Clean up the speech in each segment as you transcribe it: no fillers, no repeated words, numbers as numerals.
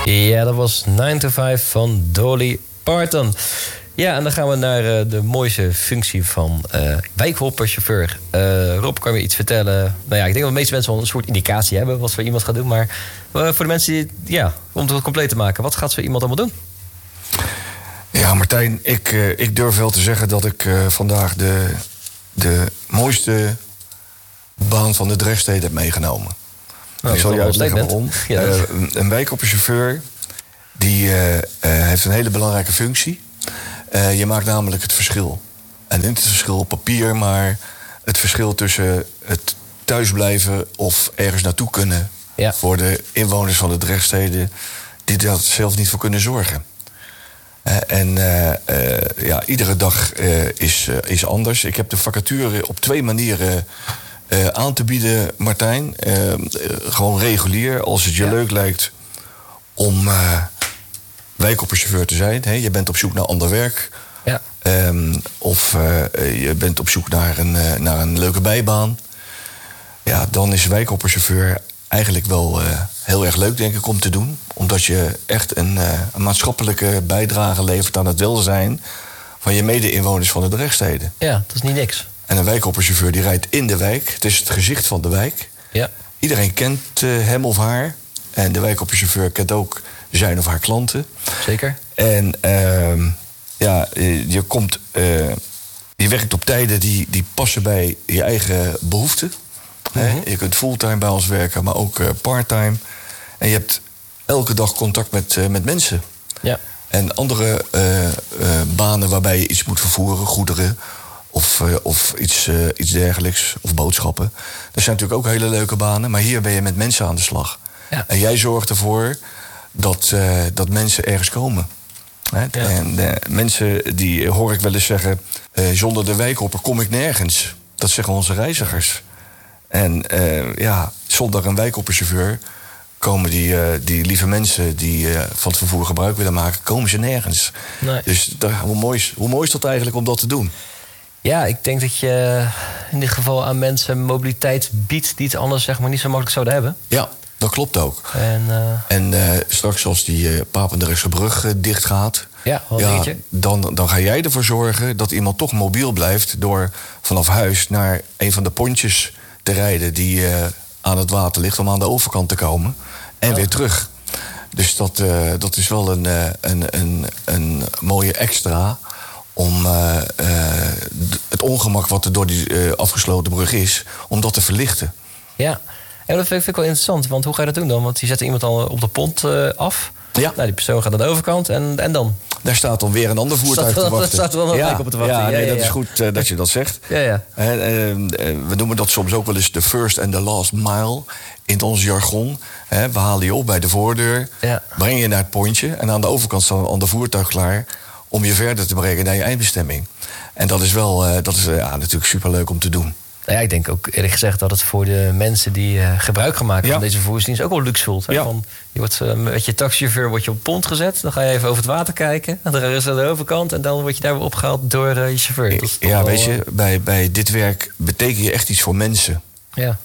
Ja, dat was 9 to 5 van Dolly Parton. Ja, en dan gaan we naar de mooiste functie van wijkhopperchauffeur. Rob, kan je iets vertellen? Nou ja, ik denk dat de meeste mensen wel een soort indicatie hebben wat voor iemand gaat doen. Maar voor de mensen die, ja, om het compleet te maken, wat gaat zo iemand allemaal doen? Ja, Martijn, ik durf wel te zeggen dat ik vandaag de mooiste baan van de Drechtstede heb meegenomen. Nou, ik zal je uitleggen waarom. Ja, een wijkhopperchauffeur die heeft een hele belangrijke functie. Je maakt namelijk het verschil. En niet het verschil op papier, maar het verschil tussen het thuisblijven of ergens naartoe kunnen. Ja. Voor de inwoners van de Drechtstede die daar zelf niet voor kunnen zorgen. Iedere dag is anders. Ik heb de vacature op 2 manieren aan te bieden, Martijn. Gewoon regulier, als het je leuk lijkt om wijkhopperchauffeur te zijn. Je bent op zoek naar ander werk. Ja. Je bent op zoek naar een leuke bijbaan. Ja, dan is wijkhopperchauffeur eigenlijk wel heel erg leuk, denk ik, om te doen. Omdat je echt een maatschappelijke bijdrage levert aan het welzijn van je mede-inwoners van de Drechtstede. Ja, dat is niet niks. En een wijkhopperchauffeur die rijdt in de wijk. Het is het gezicht van de wijk. Ja. Iedereen kent hem of haar. En de wijkhopperchauffeur kent ook zijn of haar klanten. Zeker. En je werkt op tijden die passen bij je eigen behoeften. Mm-hmm. Je kunt fulltime bij ons werken, maar ook parttime. En je hebt elke dag contact met mensen. Ja. En andere banen waarbij je iets moet vervoeren, goederen of iets dergelijks, of boodschappen. Dat zijn natuurlijk ook hele leuke banen, maar hier ben je met mensen aan de slag. Ja. En jij zorgt ervoor dat mensen ergens komen. Ja. En mensen, die hoor ik wel eens zeggen, zonder de wijkhopper kom ik nergens. Dat zeggen onze reizigers. En zonder een wijkhopperchauffeur komen die lieve mensen die van het vervoer gebruik willen maken, komen ze nergens. Nee. Dus hoe mooi is dat eigenlijk om dat te doen? Ja, ik denk dat je in dit geval aan mensen mobiliteit biedt die het anders zeg maar niet zo makkelijk zouden hebben. Ja, dat klopt ook. En straks als die Papendrechtse brug dicht gaat, dan ga jij ervoor zorgen dat iemand toch mobiel blijft door vanaf huis naar een van de pontjes te rijden die aan het water ligt om aan de overkant te komen en weer terug. Dus dat is wel een mooie extra om het ongemak wat er door die afgesloten brug is, om dat te verlichten. Ja, en dat vind ik wel interessant, want hoe ga je dat doen dan? Want die zetten iemand al op de pont af. Ja. Nou, die persoon gaat naar de overkant en dan? Daar staat dan weer een ander voertuig te wachten. Staat er dan een wijk op te wachten. Dat is goed dat je dat zegt. Ja. We noemen dat soms ook wel eens de first and the last mile in ons jargon. We halen je op bij de voordeur, brengen je naar het pontje en aan de overkant staat een ander voertuig klaar om je verder te brengen naar je eindbestemming. En dat is natuurlijk superleuk om te doen. Nou ja, ik denk ook eerlijk gezegd dat het voor de mensen die gebruik gaan maken van deze vervoersdienst ook wel luxe voelt. Ja. Je wordt met je taxichauffeur op een pont gezet, dan ga je even over het water kijken, dan ga je eens aan de overkant en dan word je daar weer opgehaald door je chauffeur. Weet je, bij dit werk betekent je echt iets voor mensen. Ja.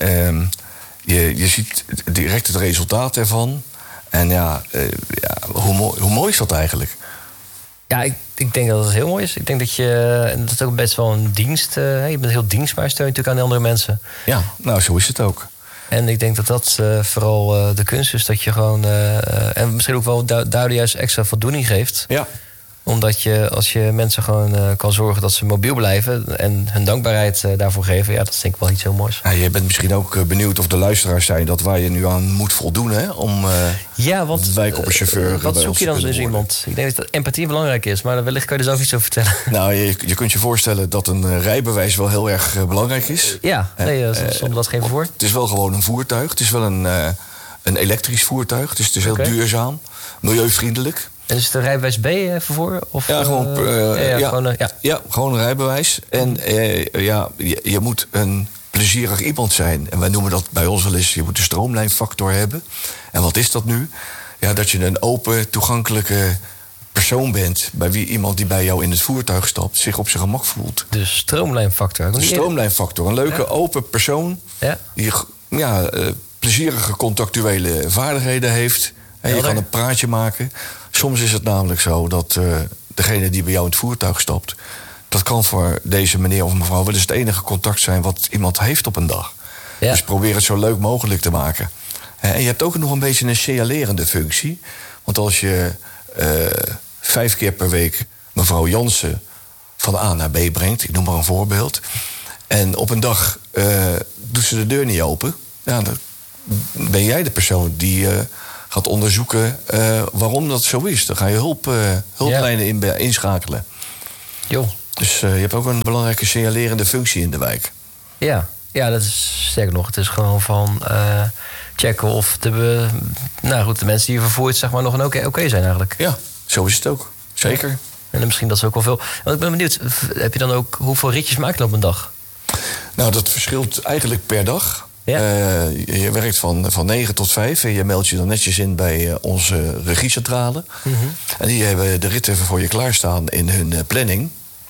Je ziet direct het resultaat ervan. En hoe mooi is dat eigenlijk? Ja, ik denk dat het heel mooi is. Ik denk dat dat is ook best wel een dienst. Je bent heel dienstbaar, steun natuurlijk aan de andere mensen. Ja, nou zo is het ook. En ik denk dat vooral de kunst is. Dat je gewoon, en misschien ook wel daardoor juist extra voldoening geeft. Ja. Omdat je, als je mensen gewoon kan zorgen dat ze mobiel blijven en hun dankbaarheid daarvoor geven, dat is denk ik wel iets heel moois. Ja, je bent misschien ook benieuwd of de luisteraars zijn dat waar je nu aan moet voldoen, hè? Om want wijkhopperchauffeur. Wat zoek je dan dus iemand? Ik denk dat empathie belangrijk is, maar wellicht kan je er zelf iets over vertellen. Nou, je kunt je voorstellen dat een rijbewijs wel heel erg belangrijk is. Ja, zonder dat geen vervoer. Het is wel gewoon een voertuig. Het is wel een elektrisch voertuig. Dus het is heel duurzaam, milieuvriendelijk. En is het een rijbewijs B vervoer? Of, gewoon een rijbewijs. En je moet een plezierig iemand zijn. En wij noemen dat bij ons wel eens, je moet een stroomlijnfactor hebben. En wat is dat nu? Ja, dat je een open, toegankelijke persoon bent bij wie iemand die bij jou in het voertuig stapt zich op zijn gemak voelt. De stroomlijnfactor. De stroomlijnfactor. Een leuke, open persoon die plezierige contractuele vaardigheden heeft. Je kan een praatje maken. Soms is het namelijk zo dat degene die bij jou in het voertuig stapt... dat kan voor deze meneer of mevrouw wel eens het enige contact zijn... wat iemand heeft op een dag. Ja. Dus probeer het zo leuk mogelijk te maken. En je hebt ook nog een beetje een signalerende functie. Want als je 5 keer per week mevrouw Jansen van A naar B brengt... ik noem maar een voorbeeld... en op een dag doet ze de deur niet open... Ja, dan ben jij de persoon die gaat onderzoeken waarom dat zo is. Dan ga je hulplijnen inschakelen. Jo. Dus je hebt ook een belangrijke signalerende functie in de wijk. Ja, dat is sterk nog. Het is gewoon van checken of de mensen die je vervoert zeg maar, nog een oké zijn eigenlijk. Ja, zo is het ook. Zeker. Ja. En misschien dat is ook wel veel. Want ik ben benieuwd, heb je dan ook hoeveel ritjes maak je dan op een dag? Nou, dat verschilt eigenlijk per dag. Ja. Je werkt van 9 tot 5 en je meldt je dan netjes in bij onze regiecentrale. Mm-hmm. En die hebben de ritten voor je klaarstaan in hun planning.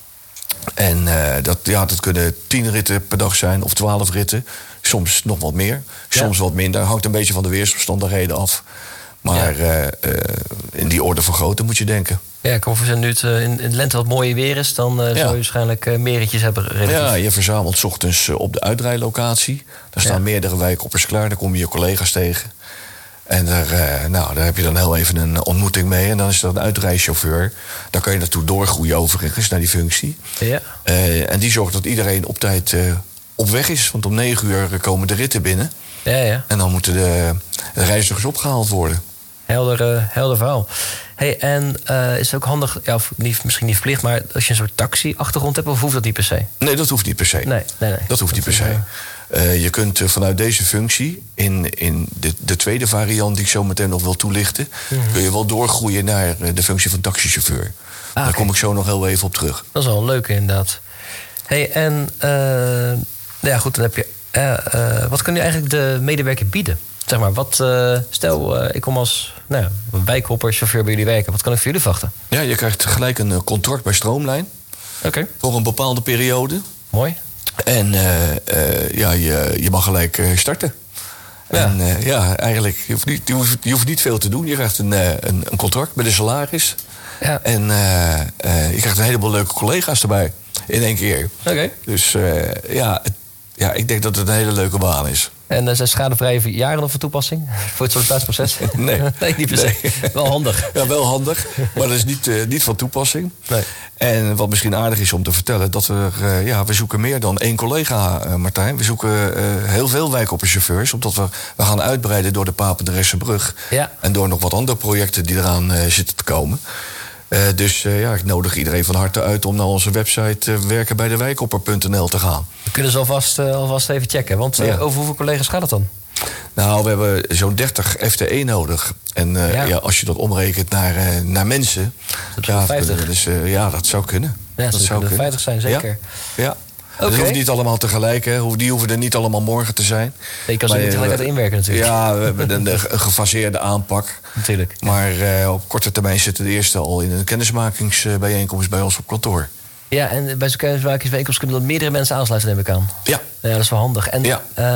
En dat kunnen 10 ritten per dag zijn of 12 ritten. Soms nog wat meer, soms wat minder. Hangt een beetje van de weersomstandigheden af. Maar in die orde van grootte moet je denken. Ja, ik kan voorstellen, nu het in de lente wat mooier weer is... dan zou je waarschijnlijk meer ritjes hebben. Relatief. Ja, je verzamelt 's ochtends op de uitrijlocatie. Daar staan meerdere wijkoppers klaar. Daar kom je je collega's tegen. En daar heb je dan heel even een ontmoeting mee. En dan is er een uitrijchauffeur. Daar kan je naartoe doorgroeien overigens, naar die functie. Ja. En die zorgt dat iedereen op tijd op weg is. Want om 9 uur komen de ritten binnen. Ja. En dan moeten de reizigers opgehaald worden. Helder verhaal. Hey, en is het ook handig, misschien niet verplicht... maar als je een soort taxi-achtergrond hebt, of hoeft dat niet per se? Nee, dat hoeft niet per se. Nee. Dat hoeft niet per se. Je kunt vanuit deze functie, in de tweede variant... die ik zo meteen nog wil toelichten... kun je wel doorgroeien naar de functie van taxichauffeur. Daar kom ik zo nog heel even op terug. Dat is wel een leuke, inderdaad. Hey, en goed, dan heb je... wat kun je eigenlijk de medewerker bieden? Zeg maar, stel, ik kom als wijkhopperchauffeur bij jullie werken. Wat kan ik voor jullie verwachten? Ja, je krijgt gelijk een contract bij Stroomlijn. Oké. Voor een bepaalde periode. Mooi. En je mag gelijk starten. Ja. En eigenlijk, je hoeft niet veel te doen. Je krijgt een contract met een salaris. Ja. En je krijgt een heleboel leuke collega's erbij. In 1 keer. Oké. Dus ik denk dat het een hele leuke baan is. En zijn schadevrije jaren nog van toepassing? Voor het sollicitatieproces? Nee. Nee, niet per se. Nee. Wel handig. Ja, wel handig. Maar dat is niet van toepassing. Nee. En wat misschien aardig is om te vertellen... dat we zoeken meer dan 1 collega, Martijn. We zoeken heel veel wijkopperchauffeurs. Omdat we gaan uitbreiden door de Papendrechtse-brug. Ja. En door nog wat andere projecten die eraan zitten te komen. Ik nodig iedereen van harte uit om naar onze website werkenbijdewijkopper.nl te gaan. We kunnen ze alvast even checken. Want over hoeveel collega's gaat het dan? Nou, we hebben zo'n 30 FTE nodig. En als je dat omrekent naar mensen... Dat 50. Dus, dat zou kunnen. Ja, dat zou kunnen 50 zijn, zeker. Ja. Okay. Dat hoeft niet allemaal tegelijk, hè. Die hoeven er niet allemaal morgen te zijn. Je kan ze niet tegelijk uit inwerken natuurlijk. Ja, we hebben een gefaseerde aanpak. Natuurlijk. Maar op korte termijn zitten de eerste al in een kennismakingsbijeenkomst bij ons op kantoor. Ja, en bij zo'n kennismakingsbijeenkomst kunnen dan meerdere mensen aansluiten, neem ik aan. Ja. Ja, dat is wel handig. En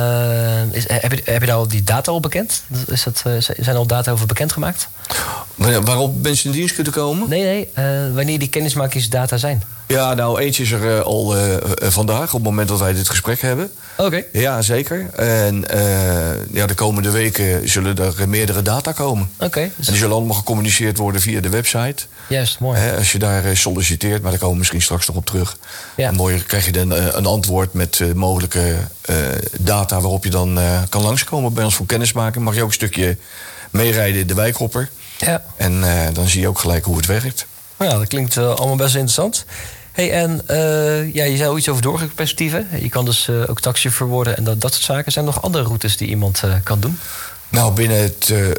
heb je daar al die data al bekend? Zijn er al data over bekendgemaakt? Waarop mensen in dienst kunnen komen? Nee. Wanneer die kennismakingsdata zijn? Ja, nou, eentje is er al vandaag, op het moment dat wij dit gesprek hebben. Oké. Ja, zeker. En de komende weken zullen er meerdere data komen. Oké. En die zullen allemaal gecommuniceerd worden via de website. Juist, mooi. Als je daar solliciteert, maar daar komen we misschien straks nog op terug. Ja. Mooi krijg je dan een antwoord met mogelijke data waarop je dan kan langskomen bij ons voor kennismaking. Mag je ook een stukje meerijden in de wijkhopper. Ja. En dan zie je ook gelijk hoe het werkt. Nou ja, dat klinkt allemaal best interessant. Hey, en je zei ook iets over doorgroeiperspectieven. Je kan dus ook taxichauffeur worden en dat soort zaken. Zijn er nog andere routes die iemand kan doen? Nou, binnen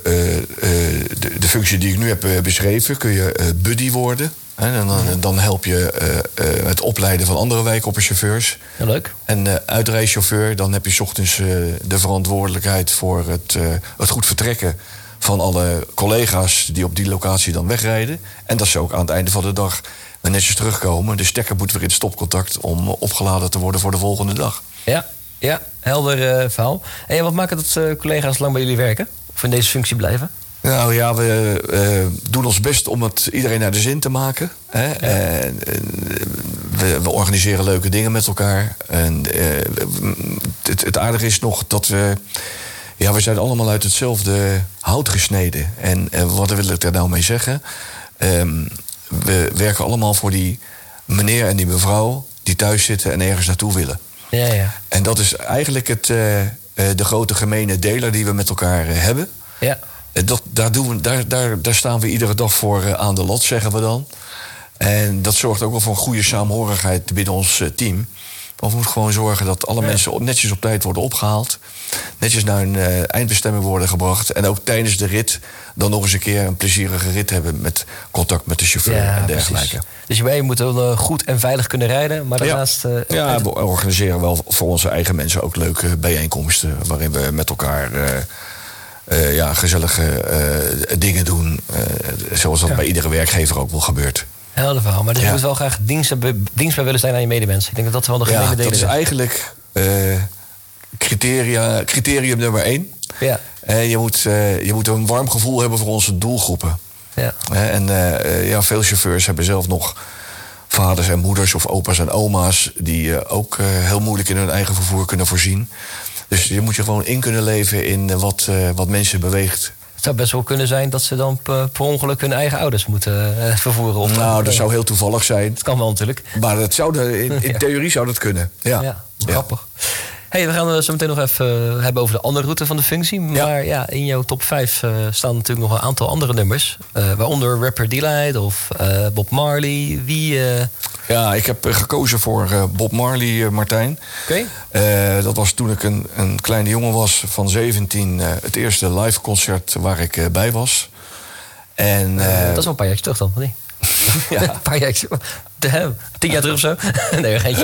de functie die ik nu heb beschreven kun je buddy worden. Dan help je het opleiden van andere wijkopperchauffeurs. Ja, leuk. En uitrijchauffeur, dan heb je 's ochtends de verantwoordelijkheid voor het goed vertrekken van alle collega's die op die locatie dan wegrijden. En dat ze ook aan het einde van de dag netjes terugkomen. De stekker moet weer in het stopcontact om opgeladen te worden voor de volgende dag. Ja, helder verhaal. En wat maakt het dat collega's lang bij jullie werken? Of in deze functie blijven? Nou ja, we doen ons best om het iedereen naar de zin te maken. Hè? Ja. We organiseren leuke dingen met elkaar. En het aardige is nog dat we zijn allemaal uit hetzelfde hout gesneden. En wat wil ik daar nou mee zeggen? We werken allemaal voor die meneer en die mevrouw die thuis zitten en ergens naartoe willen. Ja. En dat is eigenlijk de grote gemene deler die we met elkaar hebben. Ja. Daar staan we iedere dag voor aan de lat, zeggen we dan. En dat zorgt ook wel voor een goede saamhorigheid binnen ons team. We moeten gewoon zorgen dat alle mensen netjes op tijd worden opgehaald. Netjes naar hun eindbestemming worden gebracht. En ook tijdens de rit dan nog eens een keer een plezierige rit hebben met contact met de chauffeur en dergelijke. Precies. Dus je moet wel goed en veilig kunnen rijden. Maar daarnaast... we organiseren wel voor onze eigen mensen ook leuke bijeenkomsten. Waarin we met elkaar... gezellige dingen doen. Zoals dat bij iedere werkgever ook wel gebeurt. Helder verhaal. Maar dus je moet wel graag dienstbaar willen zijn aan je medemens. Ik denk dat dat wel nog een gemene delen is. Dat is eigenlijk criterium nummer 1. Ja. Je moet een warm gevoel hebben voor onze doelgroepen. Ja. En veel chauffeurs hebben zelf nog vaders en moeders of opa's en oma's die ook heel moeilijk in hun eigen vervoer kunnen voorzien. Dus je moet je gewoon in kunnen leven in wat mensen beweegt. Het zou best wel kunnen zijn dat ze dan per ongeluk hun eigen ouders moeten vervoeren. Nou, dat zou heel toevallig zijn. Dat kan wel natuurlijk. Maar dat zou in theorie zou dat kunnen. Ja. Grappig. Hey, we gaan zo meteen nog even hebben over de andere route van de functie. Maar in jouw top 5 staan natuurlijk nog een aantal andere nummers. Waaronder Rapper Delight of Bob Marley. Ja, ik heb gekozen voor Bob Marley, Martijn. Oké. Dat was toen ik een kleine jongen was van 17. Het eerste live concert waar ik bij was. En, dat is al een paar jaar terug dan, of niet? Ja. Een paar jaar 10 jaar terug of zo? Nee, geintje.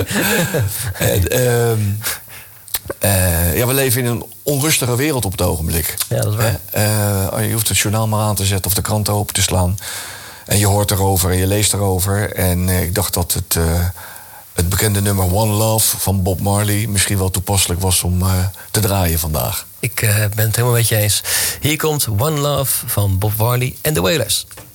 We leven in een onrustige wereld op het ogenblik. Ja, dat is waar. Je hoeft het journaal maar aan te zetten of de krant open te slaan. En je hoort erover en je leest erover. En ik dacht dat het bekende nummer One Love van Bob Marley misschien wel toepasselijk was om te draaien vandaag. Ik ben het helemaal met je eens. Hier komt One Love van Bob Marley en The Wailers.